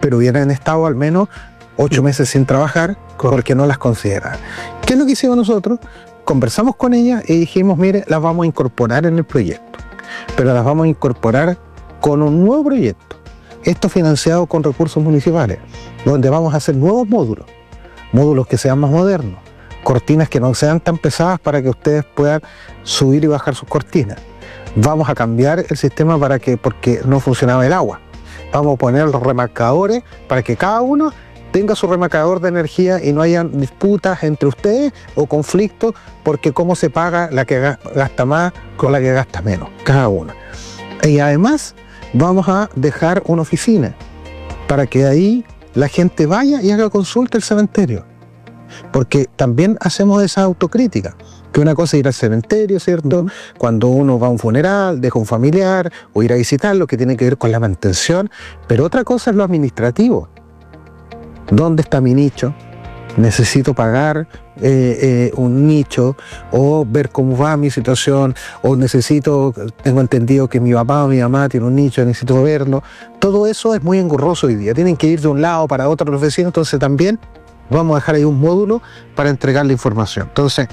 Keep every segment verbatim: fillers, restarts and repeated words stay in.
pero hubieran estado al menos ocho meses sin trabajar porque no las consideraban. ¿Qué es lo que hicimos nosotros? Conversamos con ellas y dijimos, mire, las vamos a incorporar en el proyecto, pero las vamos a incorporar con un nuevo proyecto. Esto financiado con recursos municipales, donde vamos a hacer nuevos módulos, módulos que sean más modernos, cortinas que no sean tan pesadas para que ustedes puedan subir y bajar sus cortinas. Vamos a cambiar el sistema para que, porque no funcionaba el agua. Vamos a poner los remarcadores para que cada uno tenga su remarcador de energía y no haya disputas entre ustedes o conflictos porque cómo se paga la que gasta más con la que gasta menos, cada uno. Y además vamos a dejar una oficina para que ahí la gente vaya y haga consulta al cementerio. Porque también hacemos esa autocrítica, que una cosa es ir al cementerio, ¿cierto? Uh-huh. Cuando uno va a un funeral, deja un familiar, o ir a visitarlo, que tiene que ver con la mantención, pero otra cosa es lo administrativo. ¿Dónde está mi nicho? Necesito pagar eh, eh, un nicho, o ver cómo va mi situación, o necesito, tengo entendido que mi papá o mi mamá tiene un nicho, necesito verlo. Todo eso es muy engorroso hoy día, tienen que ir de un lado para otro los vecinos, entonces también vamos a dejar ahí un módulo para entregar la información. Entonces,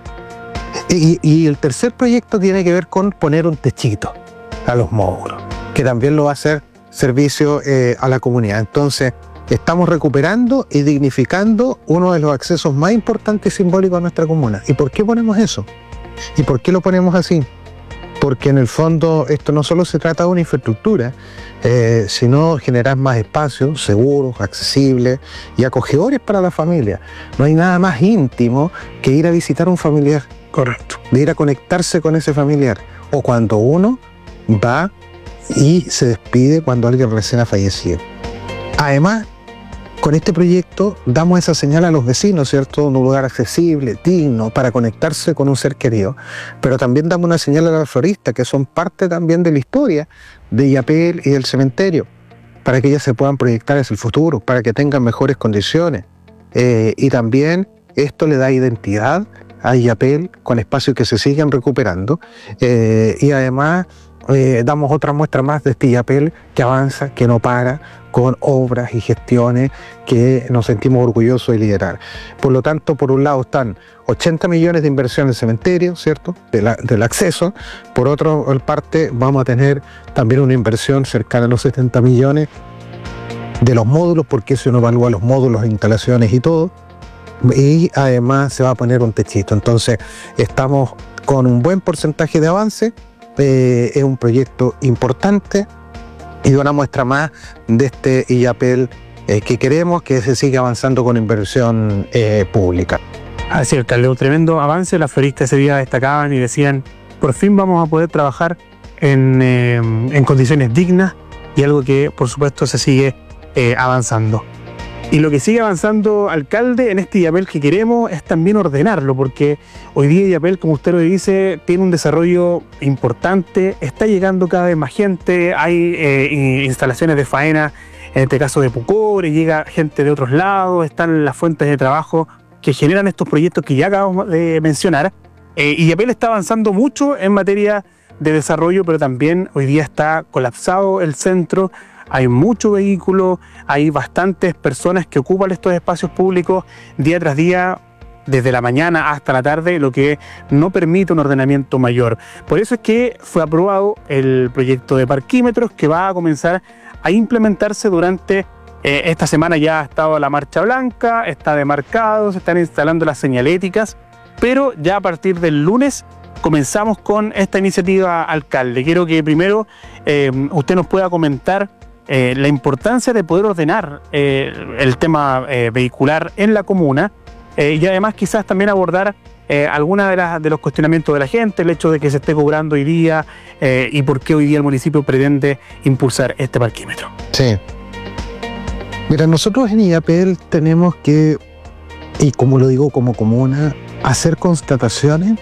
y, y el tercer proyecto tiene que ver con poner un techito a los módulos, que también lo va a hacer servicio eh, a la comunidad. Entonces, estamos recuperando y dignificando uno de los accesos más importantes y simbólicos a nuestra comuna. ¿Y por qué ponemos eso? ¿Y por qué lo ponemos así? Porque en el fondo esto no solo se trata de una infraestructura, eh, sino generar más espacios seguros, accesibles y acogedores para la familia. No hay nada más íntimo que ir a visitar a un familiar. Correcto. De ir a conectarse con ese familiar. O cuando uno va y se despide cuando alguien recién ha fallecido. Además, con este proyecto damos esa señal a los vecinos, ¿cierto? Un lugar accesible, digno, para conectarse con un ser querido. Pero también damos una señal a los floristas, que son parte también de la historia de Illapel y del cementerio, para que ellas se puedan proyectar hacia el futuro, para que tengan mejores condiciones. Eh, y también esto le da identidad a Illapel con espacios que se siguen recuperando. Eh, y además eh, damos otra muestra más de este Illapel que avanza, que no para, con obras y gestiones que nos sentimos orgullosos de liderar. Por lo tanto, por un lado están ochenta millones de inversión en el cementerio, ¿cierto? De la, del acceso. Por otra parte, vamos a tener también una inversión cercana a los setenta millones de los módulos, porque eso uno evalúa los módulos, instalaciones y todo. Y además se va a poner un techito. Entonces, estamos con un buen porcentaje de avance. Eh, es un proyecto importante y una muestra más de este Illapel eh, que queremos que se siga avanzando con inversión eh, pública. Así es, alcalde, un tremendo avance. Las floristas ese día destacaban y decían, por fin vamos a poder trabajar en, eh, en condiciones dignas, y algo que por supuesto se sigue eh, avanzando. Y lo que sigue avanzando, alcalde, en este Illapel que queremos es también ordenarlo, porque hoy día Illapel, como usted lo dice, tiene un desarrollo importante, está llegando cada vez más gente, hay eh, instalaciones de faena, en este caso de Pucore, llega gente de otros lados, están las fuentes de trabajo que generan estos proyectos que ya acabamos de mencionar. Eh, Illapel está avanzando mucho en materia de desarrollo, pero también hoy día está colapsado el centro. Hay mucho vehículo, hay bastantes personas que ocupan estos espacios públicos día tras día, desde la mañana hasta la tarde, lo que no permite un ordenamiento mayor. Por eso es que fue aprobado el proyecto de parquímetros que va a comenzar a implementarse durante eh, esta semana. Ya ha estado la marcha blanca, está demarcado, se están instalando las señaléticas, pero ya a partir del lunes comenzamos con esta iniciativa, alcalde. Quiero que primero eh, usted nos pueda comentar Eh, la importancia de poder ordenar eh, el tema eh, vehicular en la comuna eh, y además quizás también abordar eh, alguna de, las, de los cuestionamientos de la gente, el hecho de que se esté cobrando hoy día eh, y por qué hoy día el municipio pretende impulsar este parquímetro. Sí. Mira, nosotros en Illapel tenemos que, y como lo digo como comuna, hacer constataciones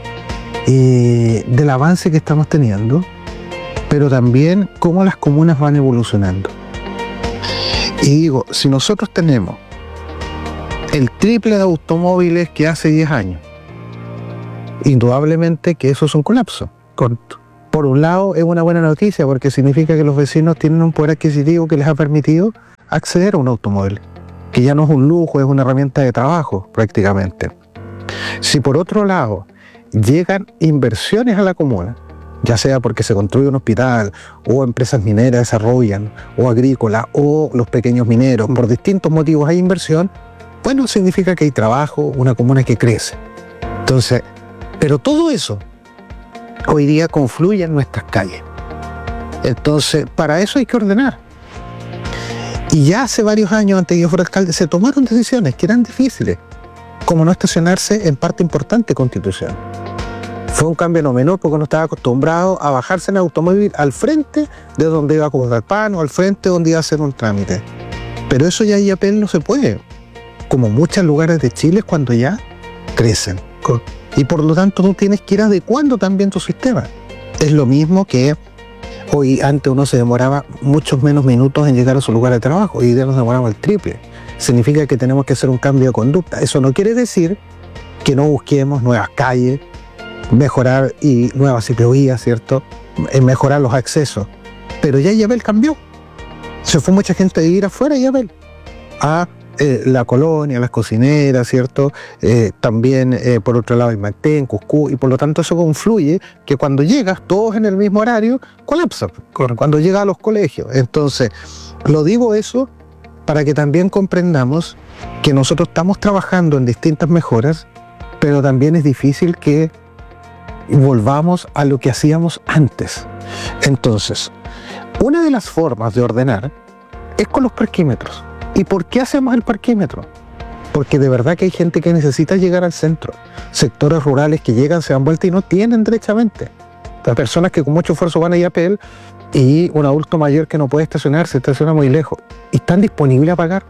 eh, del avance que estamos teniendo, pero también cómo las comunas van evolucionando. Y digo, si nosotros tenemos el triple de automóviles que hace diez años, indudablemente que eso es un colapso. Correcto. Por un lado es una buena noticia porque significa que los vecinos tienen un poder adquisitivo que les ha permitido acceder a un automóvil, que ya no es un lujo, es una herramienta de trabajo prácticamente. Si por otro lado llegan inversiones a la comuna, ya sea porque se construye un hospital, o empresas mineras desarrollan, o agrícolas, o los pequeños mineros, por distintos motivos hay inversión, bueno, significa que hay trabajo, una comuna que crece. Entonces, pero todo eso hoy día confluye en nuestras calles. Entonces, para eso hay que ordenar. Y ya hace varios años, antes de que yo fuera alcalde, se tomaron decisiones que eran difíciles, como no estacionarse en parte importante de Constitución. Fue un cambio no menor porque uno estaba acostumbrado a bajarse en el automóvil al frente de donde iba a comprar pan o al frente donde iba a hacer un trámite. Pero eso ya en Illapel no se puede, como muchos lugares de Chile cuando ya crecen. Y por lo tanto tú tienes que ir adecuando también tu sistema. Es lo mismo que hoy, antes uno se demoraba muchos menos minutos en llegar a su lugar de trabajo, y hoy día nos demoramos el triple. Significa que tenemos que hacer un cambio de conducta. Eso no quiere decir que no busquemos nuevas calles, mejorar y nuevas ciclovías, ¿cierto? En mejorar los accesos. Pero ya Illapel cambió. Se fue mucha gente a vivir afuera de Illapel, a eh, la colonia, las cocineras, ¿cierto? Eh, también, eh, por otro lado, en Maipú, en Cuscú, y por lo tanto eso confluye que cuando llegas, todos en el mismo horario, colapsa. Cuando llegas a los colegios. Entonces, lo digo eso para que también comprendamos que nosotros estamos trabajando en distintas mejoras, pero también es difícil que volvamos a lo que hacíamos antes. Entonces, una de las formas de ordenar es con los parquímetros. ¿Y por qué hacemos el parquímetro? Porque de verdad que hay gente que necesita llegar al centro. Sectores rurales que llegan, se dan vuelta y no tienen derechamente. Las personas que con mucho esfuerzo van a Illapel, y un adulto mayor que no puede estacionar, se estaciona muy lejos, y están disponibles a pagar.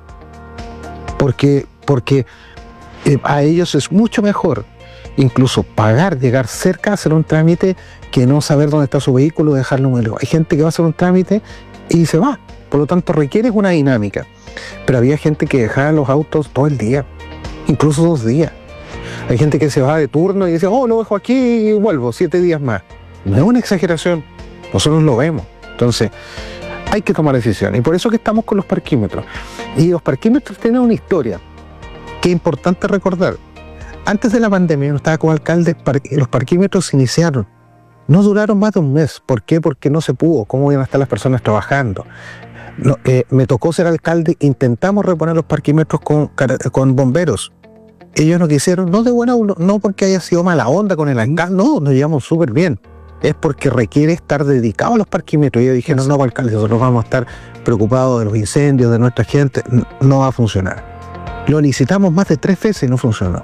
Porque, porque eh, a ellos es mucho mejor incluso pagar, llegar cerca, hacer un trámite, que no saber dónde está su vehículo, dejarlo muy lejos. Hay gente que va a hacer un trámite y se va. Por lo tanto, requiere una dinámica. Pero había gente que dejaba los autos todo el día, incluso dos días. Hay gente que se va de turno y dice, oh, lo dejo aquí y vuelvo siete días más. No es una exageración, nosotros lo vemos. Entonces, hay que tomar decisiones. Y por eso que estamos con los parquímetros. Y los parquímetros tienen una historia que es importante recordar. Antes de la pandemia, yo estaba como alcalde, los parquímetros se iniciaron. No duraron más de un mes. ¿Por qué? Porque no se pudo. ¿Cómo iban a estar las personas trabajando? No, eh, me tocó ser alcalde, intentamos reponer los parquímetros con, con bomberos. Ellos no quisieron, no de buena, no porque haya sido mala onda con el alcalde, no, nos llevamos súper bien. Es porque requiere estar dedicado a los parquímetros. Y yo dije, no, no, alcalde, nosotros vamos a estar preocupados de los incendios, de nuestra gente, no, no va a funcionar. Lo licitamos más de tres veces y no funcionó.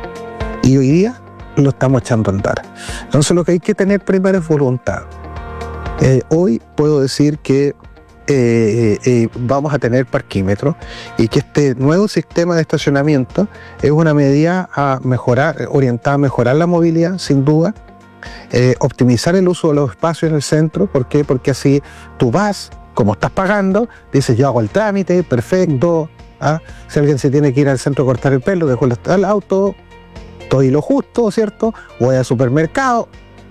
Y hoy día lo estamos echando a andar. Entonces lo que hay que tener primero es voluntad. Eh, hoy puedo decir que eh, eh, vamos a tener parquímetros, y que este nuevo sistema de estacionamiento es una medida a mejorar, orientada a mejorar la movilidad, sin duda, eh, optimizar el uso de los espacios en el centro. ¿Por qué? Porque así tú vas, como estás pagando, dices, yo hago el trámite, perfecto. ¿Ah? Si alguien se tiene que ir al centro a cortar el pelo, dejo el, el auto, estoy lo justo, ¿cierto? Voy al supermercado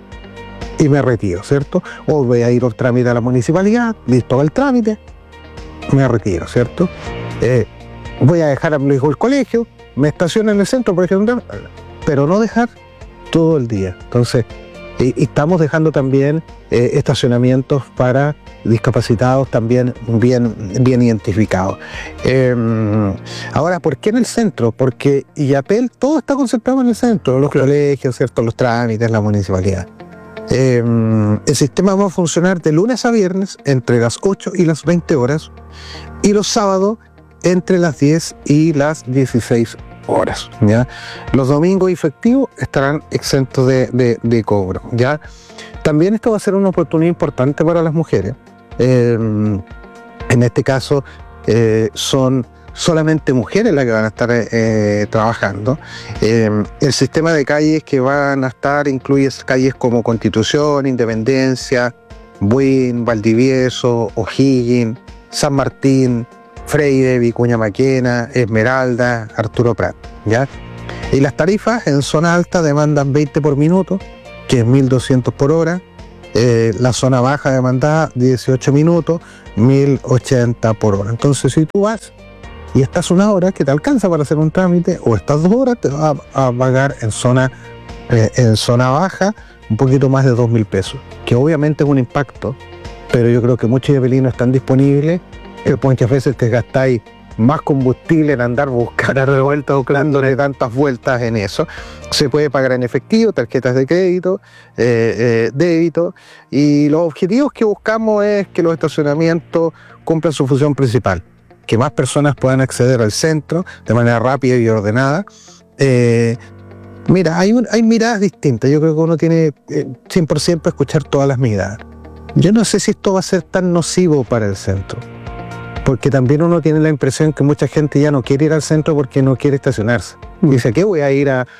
y me retiro, ¿cierto? O voy a ir al trámite a la municipalidad, listo el trámite, me retiro, ¿cierto? Eh, voy a dejar a mi hijo el colegio, me estaciono en el centro, por ejemplo, pero no dejar todo el día. Entonces, y, y estamos dejando también eh, estacionamientos para discapacitados también bien, bien identificados. Eh, ahora, ¿por qué en el centro? Porque Illapel todo está concentrado en el centro, los colegios, ¿cierto? Los trámites, la municipalidad. Eh, el sistema va a funcionar de lunes a viernes entre las ocho y las veinte horas, y los sábados entre las diez y las dieciséis horas, ¿ya? Los domingos y festivos estarán exentos de, de, de cobro, ¿ya? También esto va a ser una oportunidad importante para las mujeres. Eh, en este caso eh, son solamente mujeres las que van a estar eh, trabajando. Eh, el sistema de calles que van a estar incluye calles como Constitución, Independencia, Buin, Valdivieso, O'Higgins, San Martín, Freire, Vicuña Maquena, Esmeralda, Arturo Prat, ¿ya? Y las tarifas en zona alta demandan veinte por minuto, que es mil doscientos por hora, Eh, la zona baja demandada, dieciocho minutos, mil ochenta por hora. Entonces, si tú vas y estás una hora que te alcanza para hacer un trámite, o estás dos horas, te va a, a pagar en zona, eh, en zona baja un poquito más de dos mil pesos, que obviamente es un impacto, pero yo creo que muchos yapelinos están disponibles. Eh, muchas veces te gastáis más combustible en andar buscar a revuelta o dándole tantas vueltas en eso. Se puede pagar en efectivo, tarjetas de crédito, eh, eh, débito, y los objetivos que buscamos es que los estacionamientos cumplan su función principal, que más personas puedan acceder al centro de manera rápida y ordenada. Eh, mira, hay, un, hay miradas distintas. Yo creo que uno tiene eh, cien por ciento para escuchar todas las miradas. Yo no sé si esto va a ser tan nocivo para el centro, porque también uno tiene la impresión que mucha gente ya no quiere ir al centro porque no quiere estacionarse. Dice, ¿qué voy a ir a,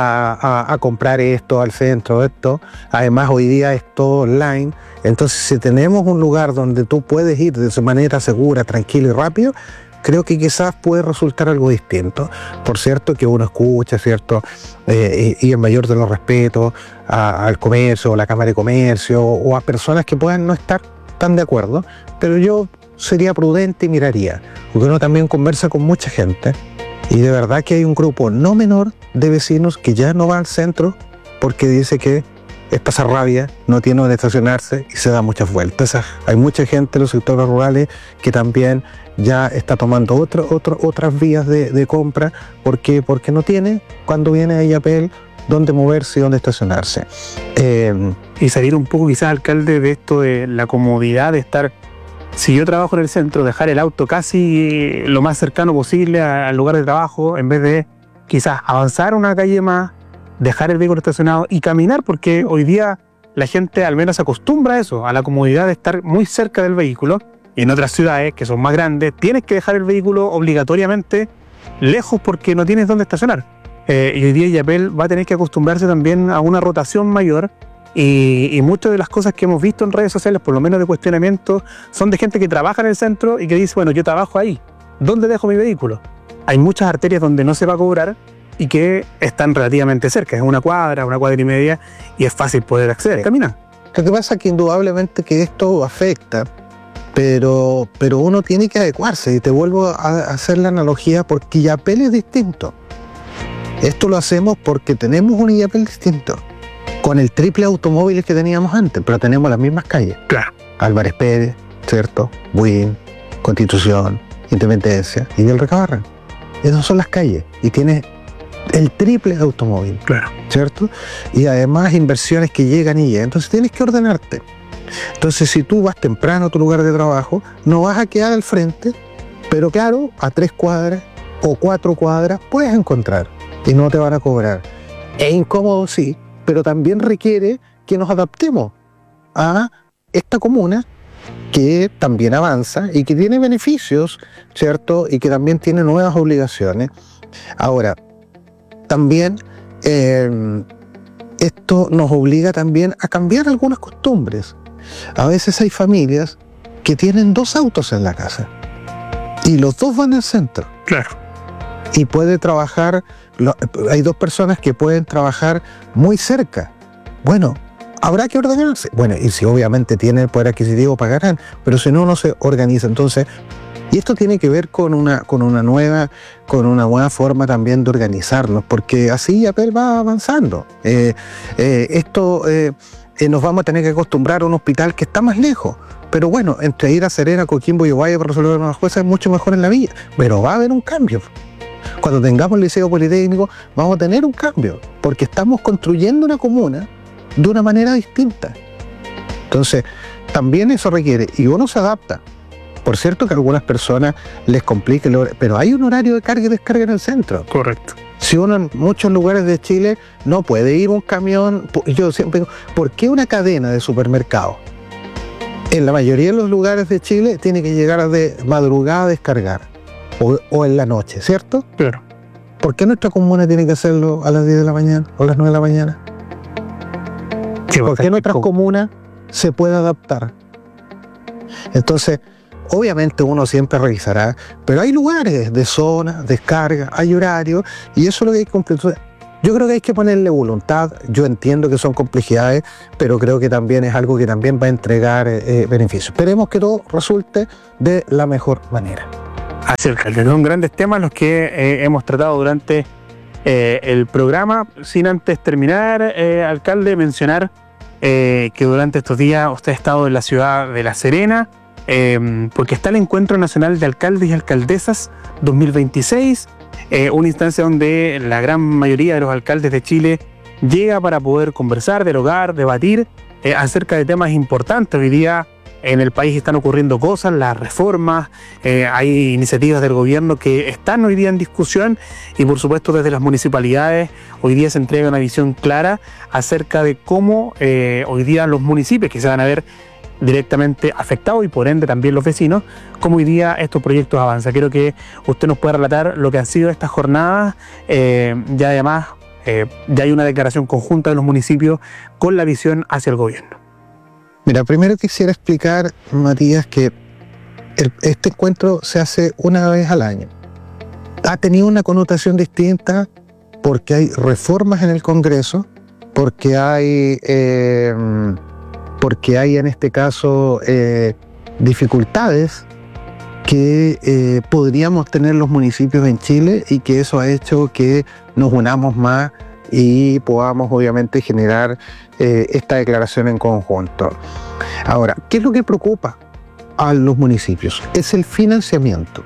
a, a, a comprar esto al centro, esto? Además, hoy día es todo online. Entonces, si tenemos un lugar donde tú puedes ir de manera segura, tranquila y rápido, creo que quizás puede resultar algo distinto. Por cierto, que uno escucha, ¿cierto? Eh, y, y en mayor de los respetos a, al comercio, a la Cámara de Comercio, o a personas que puedan no estar tan de acuerdo, pero yo sería prudente y miraría, porque uno también conversa con mucha gente, y de verdad que hay un grupo no menor de vecinos que ya no va al centro porque dice que es pasar rabia, no tiene donde estacionarse y se da muchas vueltas. Hay mucha gente en los sectores rurales que también ya está tomando otro, otro, otras vías de, de compra porque, porque no tiene, cuando viene a Illapel, dónde moverse y dónde estacionarse. Eh, y salir un poco quizás, alcalde, de esto de la comodidad de estar, si yo trabajo en el centro, dejar el auto casi lo más cercano posible al lugar de trabajo, en vez de quizás avanzar una calle más, dejar el vehículo estacionado y caminar, porque hoy día la gente al menos se acostumbra a eso, a la comodidad de estar muy cerca del vehículo. Y en otras ciudades que son más grandes, tienes que dejar el vehículo obligatoriamente lejos porque no tienes dónde estacionar. Eh, y hoy día Illapel va a tener que acostumbrarse también a una rotación mayor. Y, y muchas de las cosas que hemos visto en redes sociales, por lo menos de cuestionamiento, son de gente que trabaja en el centro y que dice, bueno, yo trabajo ahí, ¿dónde dejo mi vehículo? Hay muchas arterias donde no se va a cobrar y que están relativamente cerca, es una cuadra, una cuadra y media, y es fácil poder acceder, caminar. Lo que pasa es que indudablemente que esto afecta, pero, pero uno tiene que adecuarse, y te vuelvo a hacer la analogía porque Illapel es distinto. Esto lo hacemos porque tenemos un Illapel distinto, con el triple automóviles que teníamos antes, pero tenemos las mismas calles. Claro. Álvarez Pérez, ¿cierto? Buin, Constitución, Independencia y del Recabarren. Esas son las calles, y tienes el triple de automóvil, claro, ¿cierto? Y además inversiones que llegan y llegan. Entonces tienes que ordenarte. Entonces, si tú vas temprano a tu lugar de trabajo, no vas a quedar al frente, pero claro, a tres cuadras o cuatro cuadras puedes encontrar y no te van a cobrar. Es incómodo, sí, pero también requiere que nos adaptemos a esta comuna que también avanza y que tiene beneficios, ¿cierto? Y que también tiene nuevas obligaciones. Ahora, también eh, esto nos obliga también a cambiar algunas costumbres. A veces hay familias que tienen dos autos en la casa y los dos van al centro. Claro. Y puede trabajar, lo, hay dos personas que pueden trabajar muy cerca. Bueno, habrá que ordenarse. Bueno, y si obviamente tienen el poder adquisitivo pagarán, pero si no, no se organiza. Entonces, y esto tiene que ver con una, con una nueva, con una nueva forma también de organizarnos, porque así Illapel va avanzando. Eh, eh, esto eh, eh, nos vamos a tener que acostumbrar a un hospital que está más lejos. Pero bueno, entre ir a Serena, Coquimbo y Ovalle para resolver unas cosas es mucho mejor en la villa. Pero va a haber un cambio. Cuando tengamos el Liceo Politécnico, vamos a tener un cambio, porque estamos construyendo una comuna de una manera distinta. Entonces, también eso requiere, y uno se adapta. Por cierto que a algunas personas les complica el horario, pero hay un horario de carga y descarga en el centro. Correcto. Si uno en muchos lugares de Chile no puede ir un camión, yo siempre digo, ¿por qué una cadena de supermercados? En la mayoría de los lugares de Chile tiene que llegar de madrugada a descargar, o, o en la noche, ¿cierto? Claro. ¿Por qué nuestra comuna tiene que hacerlo a las diez de la mañana o a las nueve de la mañana? ¿Por qué nuestra comuna se puede adaptar? Entonces, obviamente uno siempre revisará, pero hay lugares de zona, descarga, hay horarios, y eso es lo que hay que cumplir. Yo creo que hay que ponerle voluntad. Yo entiendo que son complejidades, pero creo que también es algo que también va a entregar eh, beneficios. Esperemos que todo resulte de la mejor manera. Así, alcalde, son grandes temas los que eh, hemos tratado durante eh, el programa. Sin antes terminar, eh, alcalde, mencionar eh, que durante estos días usted ha estado en la ciudad de La Serena, eh, porque está el Encuentro Nacional de Alcaldes y Alcaldesas dos mil veintiséis, eh, una instancia donde la gran mayoría de los alcaldes de Chile llega para poder conversar, dialogar, debatir eh, acerca de temas importantes. Hoy día en el país están ocurriendo cosas, las reformas, eh, hay iniciativas del gobierno que están hoy día en discusión y por supuesto desde las municipalidades hoy día se entrega una visión clara acerca de cómo eh, hoy día los municipios que se van a ver directamente afectados y por ende también los vecinos, cómo hoy día estos proyectos avanzan. Quiero que usted nos pueda relatar lo que han sido estas jornadas, eh, y además eh, ya hay una declaración conjunta de los municipios con la visión hacia el gobierno. Mira, primero quisiera explicar, Matías, que el, este encuentro se hace una vez al año. Ha tenido una connotación distinta porque hay reformas en el Congreso, porque hay, eh, porque hay en este caso eh, dificultades que eh, podríamos tener los municipios en Chile y que eso ha hecho que nos unamos más y podamos obviamente generar eh, esta declaración en conjunto. Ahora, ¿qué es lo que preocupa a los municipios? Es el financiamiento.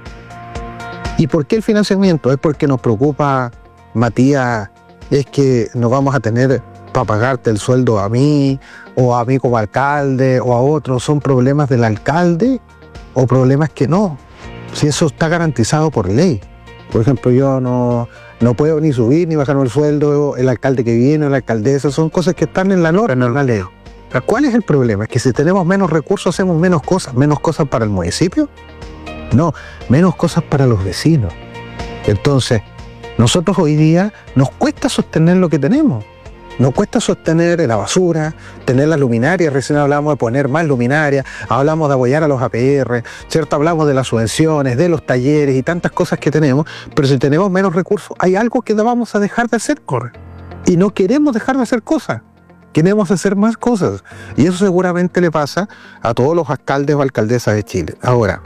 ¿Y por qué el financiamiento? Es porque nos preocupa, Matías, es que no vamos a tener para pagarte el sueldo a mí, o a mí como alcalde, o a otros. ¿Son problemas del alcalde o problemas que no? Si eso está garantizado por ley. Por ejemplo, yo no... No puedo ni subir ni bajar el sueldo, el alcalde que viene, la alcaldesa, son cosas que están en la norma, en la ley. ¿Cuál es el problema? ¿Es que si tenemos menos recursos hacemos menos cosas? ¿Menos cosas para el municipio? No, menos cosas para los vecinos. Entonces, nosotros hoy día nos cuesta sostener lo que tenemos. Nos cuesta sostener la basura, tener las luminarias, recién hablamos de poner más luminarias, hablamos de apoyar a los A P R, ¿cierto? Hablamos de las subvenciones, de los talleres y tantas cosas que tenemos, pero si tenemos menos recursos, hay algo que vamos a dejar de hacer. Corre. Y no queremos dejar de hacer cosas, queremos hacer más cosas. Y eso seguramente le pasa a todos los alcaldes o alcaldesas de Chile. Ahora,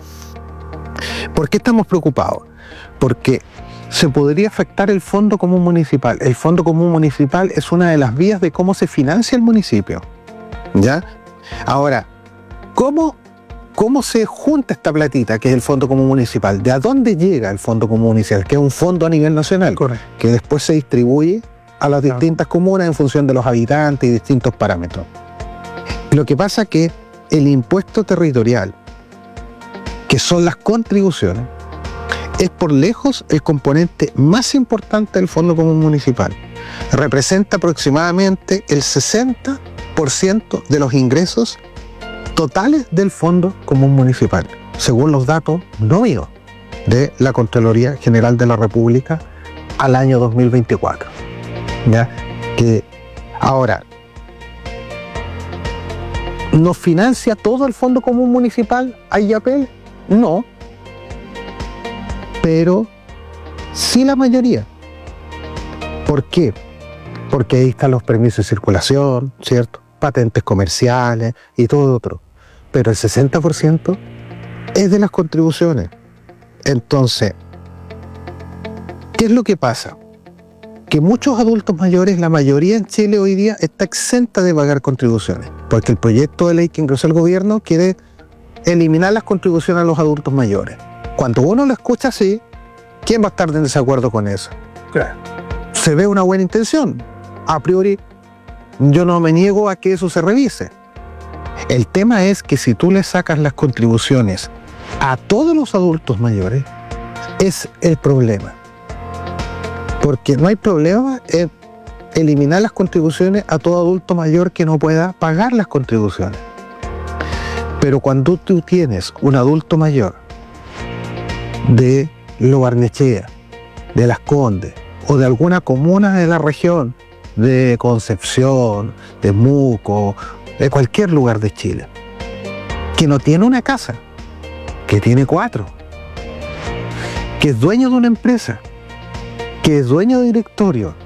¿por qué estamos preocupados? Porque se podría afectar el Fondo Común Municipal. El Fondo Común Municipal es una de las vías de cómo se financia el municipio. ¿Ya? Ahora, ¿cómo, cómo se junta esta platita, que es el Fondo Común Municipal? ¿De a dónde llega el Fondo Común Municipal? Que es un fondo a nivel nacional. Correcto. Que después se distribuye a las distintas comunas en función de los habitantes y distintos parámetros. Lo que pasa es que el impuesto territorial, que son las contribuciones, es por lejos el componente más importante del Fondo Común Municipal. Representa aproximadamente el sesenta por ciento de los ingresos totales del Fondo Común Municipal, según los datos no míos de la Contraloría General de la República al año dos mil veinticuatro. ¿Ya? Que ahora, ¿nos financia todo el Fondo Común Municipal a I A P E L? No. Pero sí la mayoría. ¿Por qué? Porque ahí están los permisos de circulación, ¿cierto? Patentes comerciales y todo otro. Pero el sesenta por ciento es de las contribuciones. Entonces, ¿qué es lo que pasa? Que muchos adultos mayores, la mayoría en Chile hoy día, está exenta de pagar contribuciones. Porque el proyecto de ley que ingresó el gobierno quiere eliminar las contribuciones a los adultos mayores. Cuando uno lo escucha así, ¿quién va a estar en desacuerdo con eso? Claro. Se ve una buena intención. A priori, yo no me niego a que eso se revise. El tema es que si tú le sacas las contribuciones a todos los adultos mayores, es el problema. Porque no hay problema en eliminar las contribuciones a todo adulto mayor que no pueda pagar las contribuciones. Pero cuando tú tienes un adulto mayor de Lo Barnechea, de Las Condes o de alguna comuna de la región, de Concepción, de Muco, de cualquier lugar de Chile, que no tiene una casa, que tiene cuatro, que es dueño de una empresa, que es dueño de directorio,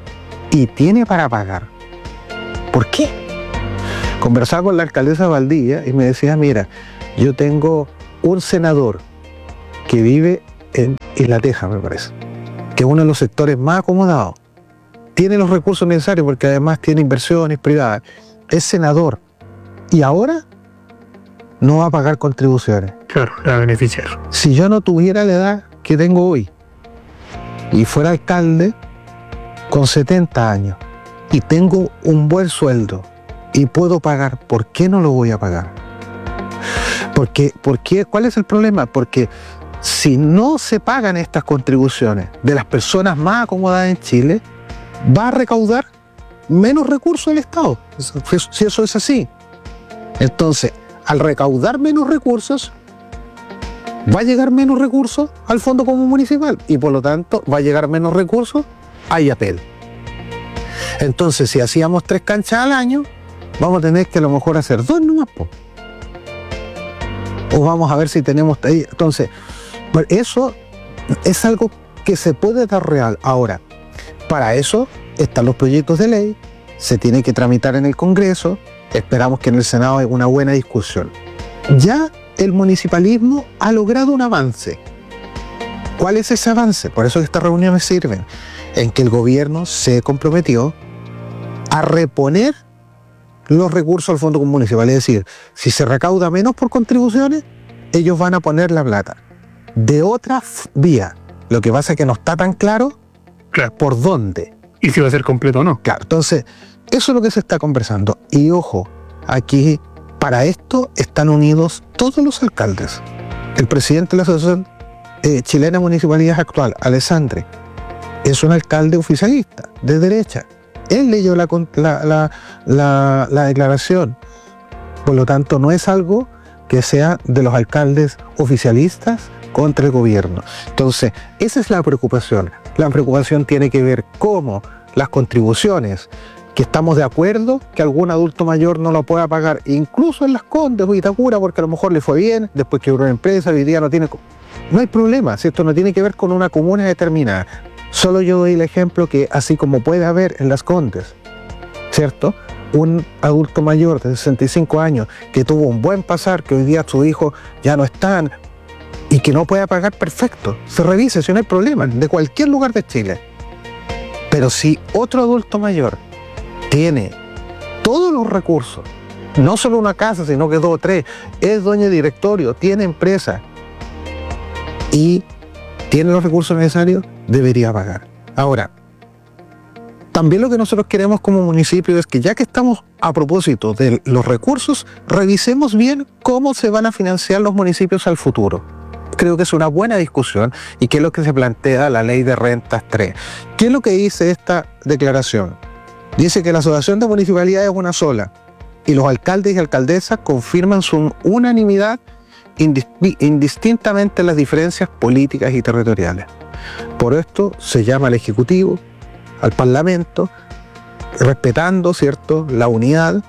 y tiene para pagar. ¿Por qué? Conversaba con la alcaldesa de Valdivia y me decía, mira, yo tengo un senador que vive en Isla Teja, me parece, que es uno de los sectores más acomodados. Tiene los recursos necesarios porque además tiene inversiones privadas. Es senador y ahora no va a pagar contribuciones. Claro, va a beneficiar. Si yo no tuviera la edad que tengo hoy y fuera alcalde con setenta años y tengo un buen sueldo y puedo pagar, ¿por qué no lo voy a pagar? Porque, ¿por qué? ¿Cuál es el problema? Porque si no se pagan estas contribuciones de las personas más acomodadas en Chile, va a recaudar menos recursos el Estado, si eso es así. Entonces, al recaudar menos recursos, va a llegar menos recursos al Fondo Común Municipal y por lo tanto va a llegar menos recursos a IAPEL. Entonces, si hacíamos tres canchas al año, vamos a tener que a lo mejor hacer dos nomás, po. O vamos a ver si tenemos... Entonces, eso es algo que se puede dar real. Ahora, para eso están los proyectos de ley, se tiene que tramitar en el Congreso, esperamos que en el Senado haya una buena discusión. Ya el municipalismo ha logrado un avance. ¿Cuál es ese avance? Por eso estas reuniones sirven, en que el gobierno se comprometió a reponer los recursos al Fondo Común Municipal. Es decir, si se recauda menos por contribuciones, ellos van a poner la plata de otra vía. Lo que pasa es que no está tan claro, claro, por dónde. Y si va a ser completo o no. Claro, entonces, eso es lo que se está conversando. Y ojo, aquí para esto están unidos todos los alcaldes. El presidente de la Asociación eh, Chilena de Municipalidades actual, Alessandri, es un alcalde oficialista, de derecha. Él leyó la, la, la, la, la declaración. Por lo tanto, no es algo que sea de los alcaldes oficialistas contra el gobierno. Entonces, esa es la preocupación. La preocupación tiene que ver cómo las contribuciones, que estamos de acuerdo que algún adulto mayor no lo pueda pagar, incluso en Las Condes o Itacura, porque a lo mejor le fue bien, después quebró una empresa, hoy día no tiene... No hay problema, si esto no tiene que ver con una comuna determinada. Solo yo doy el ejemplo que así como puede haber en Las Condes, ¿cierto?, un adulto mayor de sesenta y cinco años que tuvo un buen pasar, que hoy día sus hijos ya no están y que no pueda pagar, perfecto, se revise, si no hay problema, de cualquier lugar de Chile. Pero si otro adulto mayor tiene todos los recursos, no solo una casa, sino que dos o tres, es dueño de directorio, tiene empresa y tiene los recursos necesarios, debería pagar. Ahora, también lo que nosotros queremos como municipio es que, ya que estamos a propósito de los recursos, revisemos bien cómo se van a financiar los municipios al futuro. Creo que es una buena discusión y que es lo que se plantea la ley de rentas tres. ¿Qué es lo que dice esta declaración? Dice que la asociación de municipalidades es una sola y los alcaldes y alcaldesas confirman su unanimidad indistintamente en las diferencias políticas y territoriales. Por esto se llama al Ejecutivo, al Parlamento, respetando, ¿cierto?, la unidad,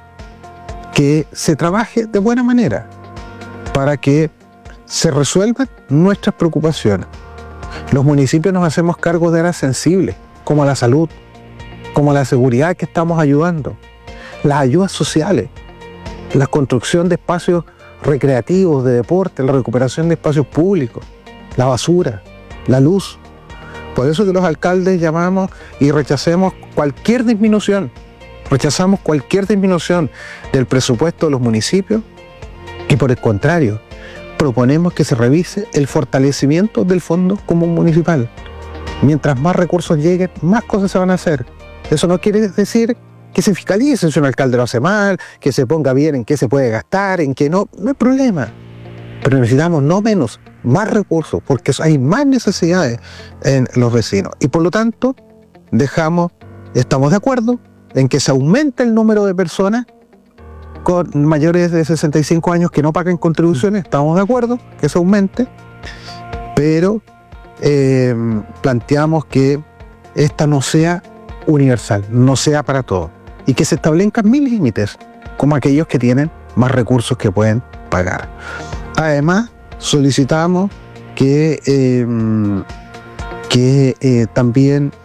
que se trabaje de buena manera para que se resuelvan nuestras preocupaciones. Los municipios nos hacemos cargo de áreas sensibles, como la salud, como la seguridad, que estamos ayudando, las ayudas sociales, la construcción de espacios recreativos, de deporte, la recuperación de espacios públicos, la basura, la luz. Por eso que los alcaldes llamamos y rechacemos cualquier disminución, rechazamos cualquier disminución del presupuesto de los municipios y, por el contrario, proponemos que se revise el fortalecimiento del Fondo Común Municipal. Mientras más recursos lleguen, más cosas se van a hacer. Eso no quiere decir que se fiscalice si un alcalde lo hace mal, que se ponga bien en qué se puede gastar, en qué no, no hay problema. Pero necesitamos no menos, más recursos, porque hay más necesidades en los vecinos. Y por lo tanto, dejamos, estamos de acuerdo en que se aumente el número de personas con mayores de sesenta y cinco años que no paguen contribuciones, estamos de acuerdo que se aumente, pero eh, planteamos que esta no sea universal, no sea para todos, y que se establezcan mil límites, como aquellos que tienen más recursos que pueden pagar. Además, solicitamos que, eh, que eh, también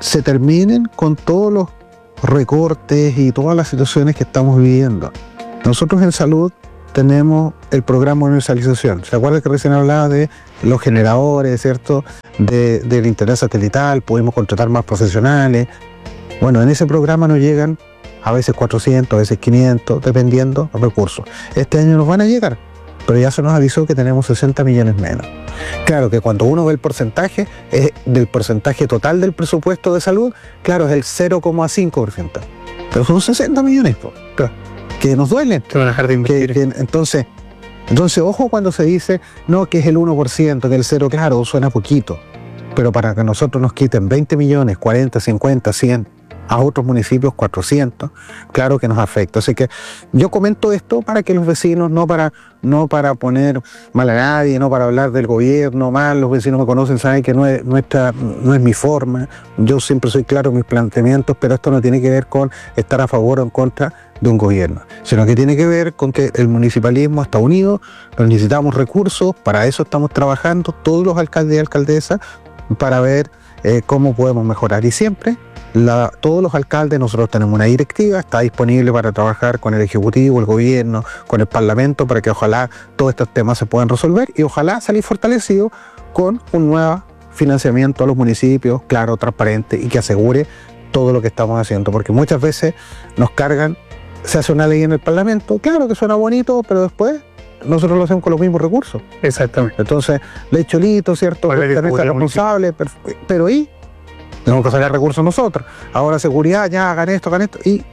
se terminen con todos los recortes y todas las situaciones que estamos viviendo. Nosotros en salud tenemos el programa de universalización. ¿Se acuerdan que recién hablaba de los generadores, ¿cierto? De, del internet satelital, pudimos contratar más profesionales. Bueno, en ese programa nos llegan a veces cuatrocientos, a veces quinientos, dependiendo de los recursos. Este año nos van a llegar, pero ya se nos avisó que tenemos sesenta millones menos. Claro que cuando uno ve el porcentaje, es del porcentaje total del presupuesto de salud, claro, es el cero coma cinco por ciento. Pero son sesenta millones, po, que nos duelen. Que van a dejar de invertir. Que, que, entonces, entonces, ojo cuando se dice, no, que es el uno por ciento, que el cero, claro, suena poquito. Pero para que nosotros nos quiten veinte millones, cuarenta, cincuenta, cien, a otros municipios cuatrocientos, claro que nos afecta. Así que yo comento esto para que los vecinos, no para, no para poner mal a nadie, no para hablar del gobierno mal, los vecinos me conocen, saben que no es, nuestra, no es mi forma, yo siempre soy claro en mis planteamientos, pero esto no tiene que ver con estar a favor o en contra de un gobierno, sino que tiene que ver con que el municipalismo está unido, pero necesitamos recursos, para eso estamos trabajando todos los alcaldes y alcaldesas, para ver eh, cómo podemos mejorar. Y siempre La, todos los alcaldes, nosotros tenemos una directiva, está disponible para trabajar con el Ejecutivo, el Gobierno, con el Parlamento, para que ojalá todos estos temas se puedan resolver y ojalá salir fortalecido con un nuevo financiamiento a los municipios, claro, transparente y que asegure todo lo que estamos haciendo, porque muchas veces nos cargan, se hace una ley en el Parlamento, claro que suena bonito, pero después nosotros lo hacemos con los mismos recursos. Exactamente. Entonces, ley cholito, ¿cierto? Responsable, pero, pero ¿y? Tenemos que sacar recursos nosotros. Ahora seguridad, ya hagan esto, hagan esto. Y,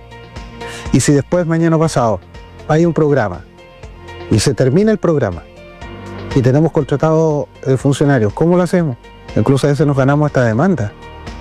y si después, mañana pasado, hay un programa y se termina el programa y tenemos contratados eh, funcionarios, ¿cómo lo hacemos? Incluso a veces nos ganamos esta demanda.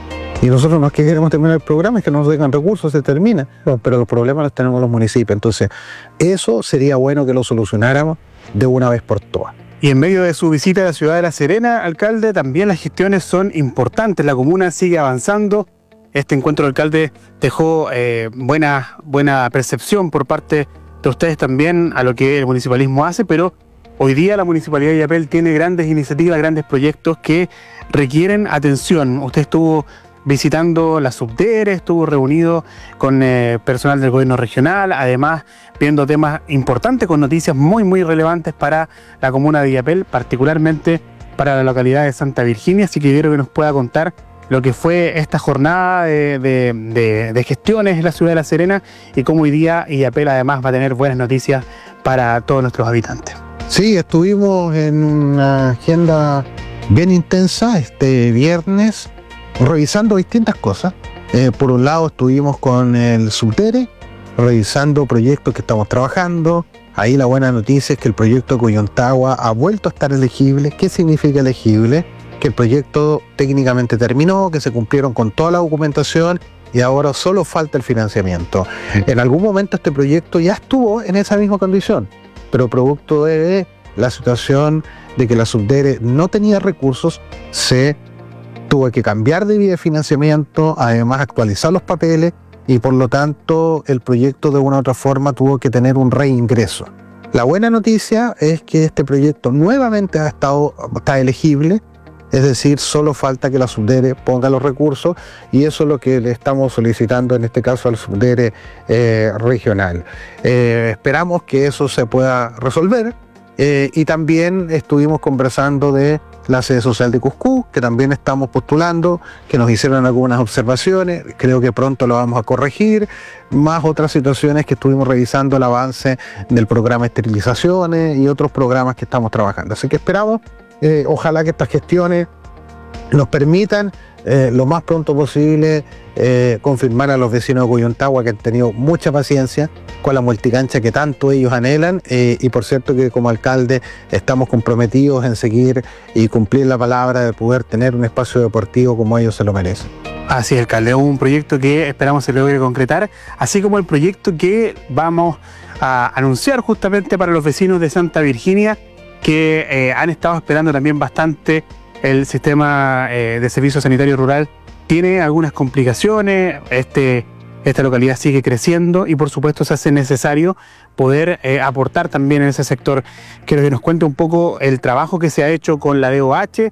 Y nosotros no es que queremos terminar el programa, es que no nos dejan recursos, se termina. No, pero los problemas los tenemos los municipios. Entonces, eso sería bueno que lo solucionáramos de una vez por todas. Y en medio de su visita a la ciudad de La Serena, alcalde, también las gestiones son importantes. La comuna sigue avanzando. Este encuentro del alcalde dejó eh, buena, buena percepción por parte de ustedes también a lo que el municipalismo hace, pero hoy día la Municipalidad de Illapel tiene grandes iniciativas, grandes proyectos que requieren atención. Usted estuvo visitando la Subdere, estuvo reunido con eh, personal del gobierno regional, además viendo temas importantes con noticias muy muy relevantes para la comuna de Illapel, particularmente para la localidad de Santa Virginia, así que quiero que nos pueda contar lo que fue esta jornada de, de, de, de gestiones en la ciudad de La Serena y cómo hoy día Illapel además va a tener buenas noticias para todos nuestros habitantes. Sí, estuvimos en una agenda bien intensa este viernes, revisando distintas cosas. Eh, por un lado estuvimos con el Subdere, revisando proyectos que estamos trabajando. Ahí la buena noticia es que el proyecto de Coyontagua ha vuelto a estar elegible. ¿Qué significa elegible? Que el proyecto técnicamente terminó, que se cumplieron con toda la documentación y ahora solo falta el financiamiento. En algún momento este proyecto ya estuvo en esa misma condición, pero producto de la situación de que la Subdere no tenía recursos, se tuvo que cambiar de vía de financiamiento, además actualizar los papeles y por lo tanto el proyecto de una u otra forma tuvo que tener un reingreso. La buena noticia es que este proyecto nuevamente ha estado, está elegible, es decir, solo falta que la Subdere ponga los recursos y eso es lo que le estamos solicitando en este caso al Subdere eh, regional. Eh, esperamos que eso se pueda resolver eh, y también estuvimos conversando de la sede social de Cuscú, que también estamos postulando, que nos hicieron algunas observaciones, creo que pronto lo vamos a corregir, más otras situaciones que estuvimos revisando el avance del programa de esterilizaciones y otros programas que estamos trabajando. Así que esperamos, eh, ojalá que estas gestiones nos permitan eh, lo más pronto posible eh, confirmar a los vecinos de Coyontagua que han tenido mucha paciencia con la multicancha que tanto ellos anhelan eh, y por cierto que como alcalde estamos comprometidos en seguir y cumplir la palabra de poder tener un espacio deportivo como ellos se lo merecen. Así es, alcalde, un proyecto que esperamos se logre concretar, así como el proyecto que vamos a anunciar justamente para los vecinos de Santa Virginia que eh, han estado esperando también bastante. El sistema eh, de servicio sanitario rural tiene algunas complicaciones, este, esta localidad sigue creciendo y por supuesto se hace necesario poder eh, aportar también en ese sector. Quiero que nos cuente un poco el trabajo que se ha hecho con la D O H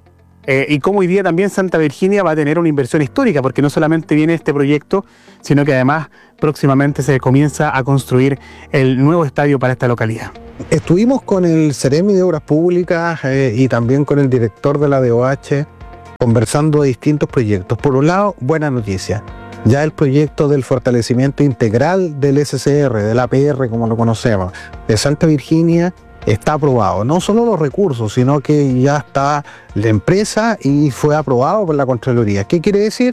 eh, y cómo hoy día también Santa Virginia va a tener una inversión histórica, porque no solamente viene este proyecto, sino que además próximamente se comienza a construir el nuevo estadio para esta localidad. Estuvimos con el Ceremi de Obras Públicas eh, y también con el director de la D O H conversando de distintos proyectos. Por un lado, buena noticia. Ya el proyecto del fortalecimiento integral del S C R, del A P R como lo conocemos, de Santa Virginia, está aprobado. No solo los recursos, sino que ya está la empresa y fue aprobado por la Contraloría. ¿Qué quiere decir?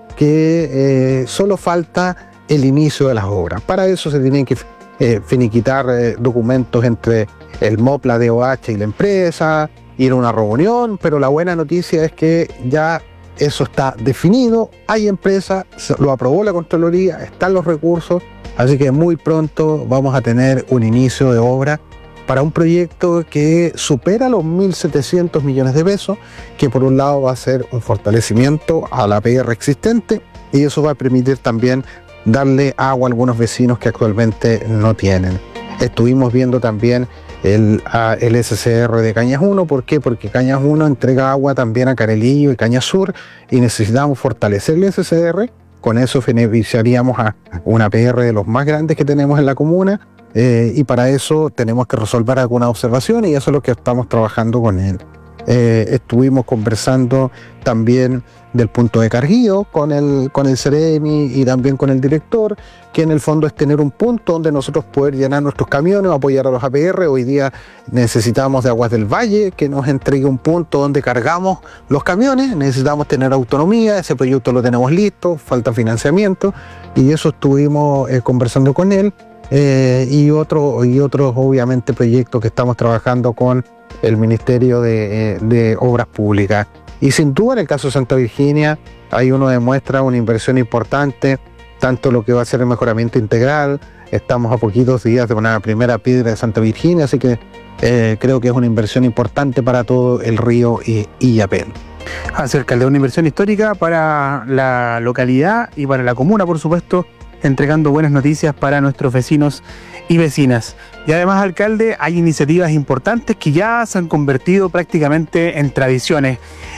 Que eh, solo falta el inicio de las obras. Para eso se tienen que eh, finiquitar eh, documentos entre el M O P, la D O H y la empresa, ir a una reunión, pero la buena noticia es que ya eso está definido, hay empresa, lo aprobó la Contraloría, están los recursos, así que muy pronto vamos a tener un inicio de obra para un proyecto que supera los mil setecientos millones de pesos, que por un lado va a ser un fortalecimiento a la A P R existente y eso va a permitir también darle agua a algunos vecinos que actualmente no tienen. Estuvimos viendo también el, a, el S C R de Cañas uno, ¿por qué? Porque Cañas uno entrega agua también a Carelillo y Cañas Sur y necesitamos fortalecer el S C R, con eso beneficiaríamos a una A P R de los más grandes que tenemos en la comuna. Eh, y para eso tenemos que resolver algunas observaciones y eso es lo que estamos trabajando con él. Eh, estuvimos conversando también del punto de carguío con el, con el Ceremi y también con el director, que en el fondo es tener un punto donde nosotros poder llenar nuestros camiones, apoyar a los A P R. Hoy día necesitamos de Aguas del Valle que nos entregue un punto donde cargamos los camiones, necesitamos tener autonomía, ese proyecto lo tenemos listo, falta financiamiento y eso estuvimos eh, conversando con él. Eh, y, otro, y otros obviamente proyectos que estamos trabajando con el Ministerio de, eh, de Obras Públicas. Y sin duda en el caso de Santa Virginia, ahí uno demuestra una inversión importante, tanto lo que va a ser el mejoramiento integral, estamos a poquitos días de una primera piedra de Santa Virginia, así que eh, creo que es una inversión importante para todo el río y Illapel. Así, alcalde, una inversión histórica para la localidad y para la comuna, por supuesto, entregando buenas noticias para nuestros vecinos y vecinas. Y además, alcalde, hay iniciativas importantes que ya se han convertido prácticamente en tradiciones.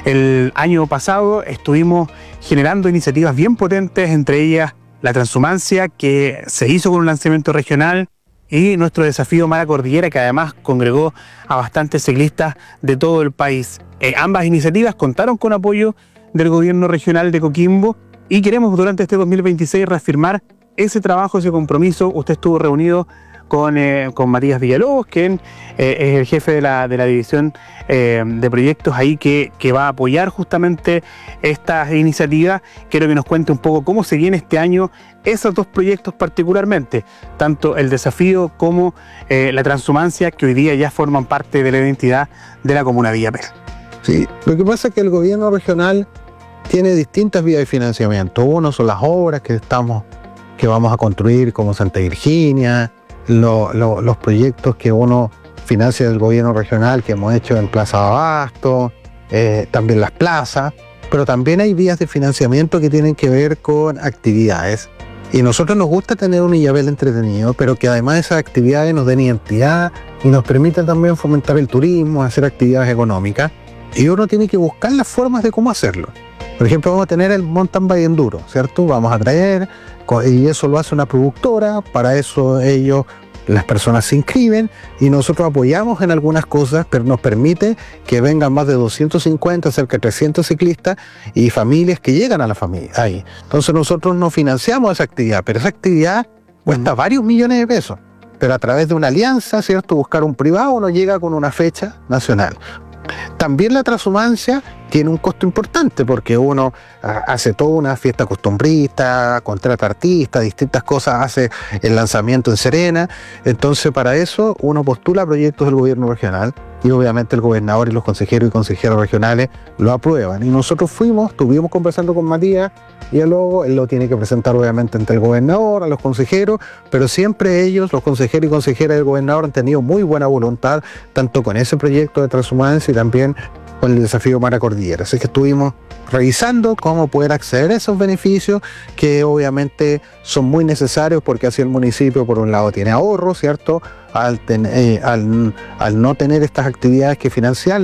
El año pasado estuvimos generando iniciativas bien potentes, entre ellas la Transhumancia, que se hizo con un lanzamiento regional, y nuestro desafío Mara Cordillera, que además congregó a bastantes ciclistas de todo el país. Eh, ambas iniciativas contaron con apoyo del gobierno regional de Coquimbo, y queremos durante este dos mil veintiséis reafirmar ese trabajo, ese compromiso. Usted estuvo reunido con, eh, con Matías Villalobos, quien eh, es el jefe de la, de la división eh, de proyectos ahí que, que va a apoyar justamente estas iniciativas. Quiero que nos cuente un poco cómo se viene este año esos dos proyectos particularmente, tanto el desafío como eh, la Transhumancia, que hoy día ya forman parte de la identidad de la comuna de Illapel. Sí, lo que pasa es que el gobierno regional tiene distintas vías de financiamiento. Uno son las obras que estamos, que vamos a construir como Santa Virginia, lo, lo, los proyectos que uno financia del gobierno regional que hemos hecho en Plaza de Abasto, eh, también las plazas, pero también hay vías de financiamiento que tienen que ver con actividades. Y nosotros nos gusta tener un Illapel entretenido, pero que además esas actividades nos den identidad y nos permitan también fomentar el turismo, hacer actividades económicas. Y uno tiene que buscar las formas de cómo hacerlo. Por ejemplo, vamos a tener el Mountain Bike Enduro, ¿cierto? Vamos a traer, y eso lo hace una productora, para eso ellos, las personas se inscriben y nosotros apoyamos en algunas cosas, pero nos permite que vengan más de doscientos cincuenta, cerca de trescientos ciclistas y familias que llegan a la familia ahí. Entonces nosotros no financiamos esa actividad, pero esa actividad cuesta varios millones de pesos. Pero a través de una alianza, ¿cierto? Buscar un privado nos llega con una fecha nacional. También la Transhumancia tiene un costo importante porque uno hace toda una fiesta costumbrista, contrata artistas, distintas cosas, hace el lanzamiento en Serena. Entonces para eso uno postula proyectos del gobierno regional y obviamente el gobernador y los consejeros y consejeras regionales lo aprueban. Y nosotros fuimos, estuvimos conversando con Matías y luego él lo tiene que presentar obviamente ante el gobernador, a los consejeros, pero siempre ellos, los consejeros y consejeras del gobernador, han tenido muy buena voluntad, tanto con ese proyecto de Transhumancia y también con el desafío Mara Cordillera. Así que estuvimos revisando cómo poder acceder a esos beneficios que obviamente son muy necesarios porque así el municipio por un lado tiene ahorro, ¿cierto? Al, ten, eh, al, al no tener estas actividades que financiarlas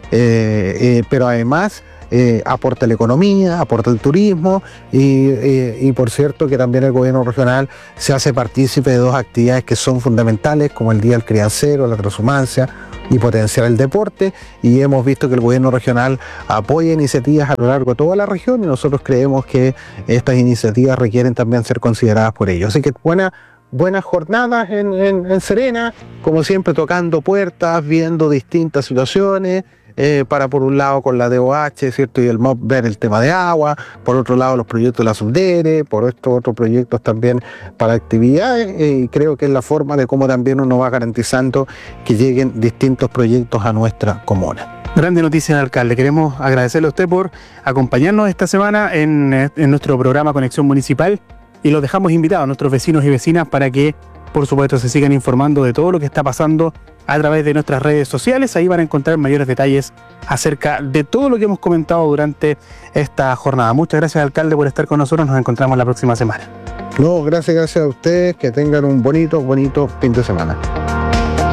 eh, eh, pero además eh, aporta la economía, aporta el turismo y, eh, y por cierto que también el gobierno regional se hace partícipe de dos actividades que son fundamentales, como el Día del Criancero, la transhumancia y potenciar el deporte, y hemos visto que el gobierno regional apoya iniciativas a lo largo de toda la región y nosotros creemos que estas iniciativas requieren también ser consideradas por ellos. Así que buena Buenas jornadas en, en, en Serena, como siempre tocando puertas, viendo distintas situaciones, eh, para por un lado con la D O H, ¿cierto? Y el M O P ver el tema de agua, por otro lado los proyectos de la Subdere, por estos otros proyectos también para actividades, eh, y creo que es la forma de cómo también uno va garantizando que lleguen distintos proyectos a nuestra comuna. Grande noticia, alcalde. Queremos agradecerle a usted por acompañarnos esta semana en, en nuestro programa Conexión Municipal. Y los dejamos invitados a nuestros vecinos y vecinas para que, por supuesto, se sigan informando de todo lo que está pasando a través de nuestras redes sociales. Ahí van a encontrar mayores detalles acerca de todo lo que hemos comentado durante esta jornada. Muchas gracias, alcalde, por estar con nosotros. Nos encontramos la próxima semana. No, gracias, gracias a ustedes. Que tengan un bonito, bonito fin de semana.